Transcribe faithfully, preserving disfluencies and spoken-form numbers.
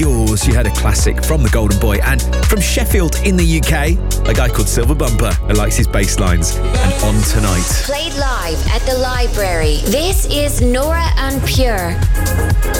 Yours. You heard a classic from the Golden Boy, and from Sheffield in the U K, a guy called Silver Bumper who likes his bass lines. And On Tonight. Played live at the Library. This is Nora En Pure.